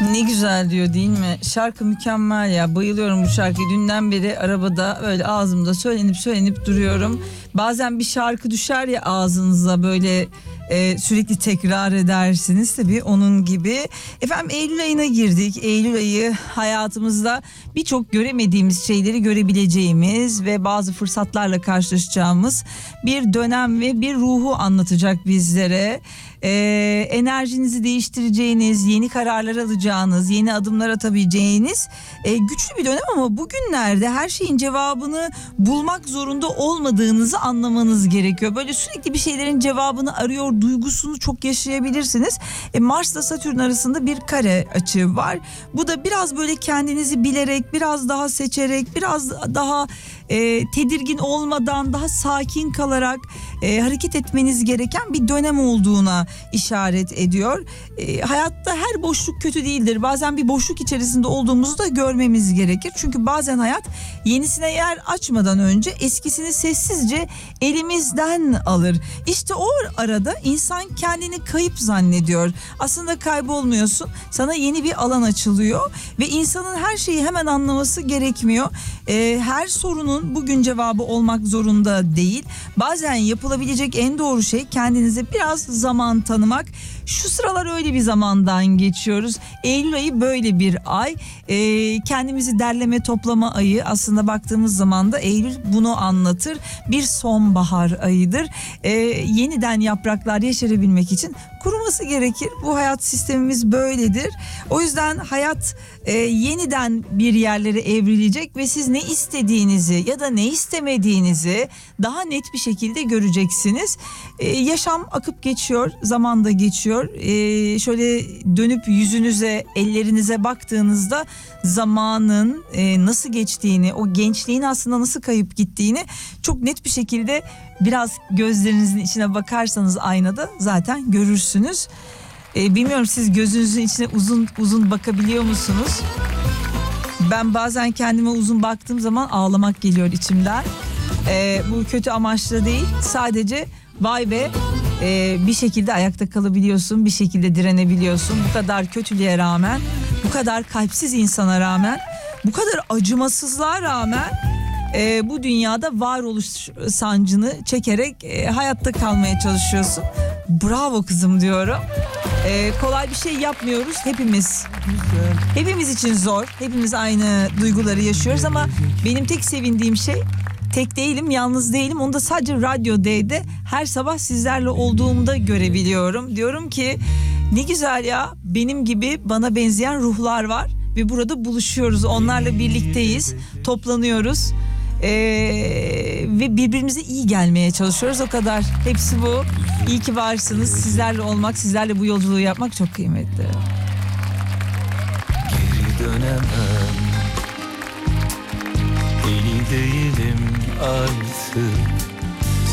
Ne güzel diyor değil mi? Şarkı mükemmel ya. Bayılıyorum bu şarkıyı. Dünden beri arabada öyle ağzımda söylenip duruyorum. Bazen bir şarkı düşer ya ağzınıza böyle sürekli tekrar edersiniz. Tabii onun gibi. Efendim Eylül ayına girdik. Eylül ayı hayatımızda birçok göremediğimiz şeyleri görebileceğimiz ve bazı fırsatlarla karşılaşacağımız bir dönem ve bir ruhu anlatacak bizlere. Enerjinizi değiştireceğiniz, yeni kararlar alacağınız, yeni adımlar atabileceğiniz güçlü bir dönem ama bugünlerde her şeyin cevabını bulmak zorunda olmadığınızı anlamanız gerekiyor. Böyle sürekli bir şeylerin cevabını arıyor duygusunu çok yaşayabilirsiniz. Mars'la Satürn arasında bir kare açığı var. Bu da biraz böyle kendinizi bilerek, biraz daha seçerek, biraz daha tedirgin olmadan, daha sakin kalarak hareket etmeniz gereken bir dönem olduğuna işaret ediyor. Hayatta her boşluk kötü değildir. Bazen bir boşluk içerisinde olduğumuzu da görmemiz gerekir. Çünkü bazen hayat yenisine yer açmadan önce eskisini sessizce elimizden alır. İşte o arada insan kendini kayıp zannediyor. Aslında kaybolmuyorsun. Sana yeni bir alan açılıyor ve insanın her şeyi hemen anlaması gerekmiyor. Her sorunun bugün cevabı olmak zorunda değil. Bazen yapılabilecek en doğru şey kendinize biraz zaman tanımak. Şu sıralar öyle bir zamandan geçiyoruz. Eylül ayı böyle bir ay. Kendimizi derleme toplama ayı. Aslında baktığımız zaman da Eylül bunu anlatır. Bir sonbahar ayıdır. Yeniden yapraklar yeşerebilmek için kuruması gerekir. Bu hayat sistemimiz böyledir. O yüzden hayat yeniden bir yerlere evrilecek ve siz ne istediğinizi ya da ne istemediğinizi daha net bir şekilde göreceksiniz. Yaşam akıp geçiyor, zaman da geçiyor. Şöyle dönüp yüzünüze, ellerinize baktığınızda zamanın nasıl geçtiğini, o gençliğin aslında nasıl kayıp gittiğini çok net bir şekilde biraz gözlerinizin içine bakarsanız aynada zaten görürsünüz. Bilmiyorum siz gözünüzün içine uzun uzun bakabiliyor musunuz? Ben bazen kendime uzun baktığım zaman ağlamak geliyor içimden. Bu kötü amaçla değil, sadece vay be bir şekilde ayakta kalabiliyorsun, bir şekilde direnebiliyorsun. Bu kadar kötülüğe rağmen, bu kadar kalpsiz insana rağmen, bu kadar acımasızlığa rağmen bu dünyada varoluş sancını çekerek hayatta kalmaya çalışıyorsun. Bravo kızım diyorum. Kolay bir şey yapmıyoruz hepimiz. Hepimiz için zor. Hepimiz aynı duyguları yaşıyoruz ama benim tek sevindiğim şey tek değilim, yalnız değilim. Onu da sadece Radyo D'de her sabah sizlerle olduğumda görebiliyorum. Diyorum ki ne güzel ya, benim gibi bana benzeyen ruhlar var ve burada buluşuyoruz. Onlarla birlikteyiz, toplanıyoruz. Ve birbirimize iyi gelmeye çalışıyoruz, o kadar. Hepsi bu. İyi ki varsınız. Sizlerle olmak, sizlerle bu yolculuğu yapmak çok kıymetli. Geri dönemem, deli değilim artık.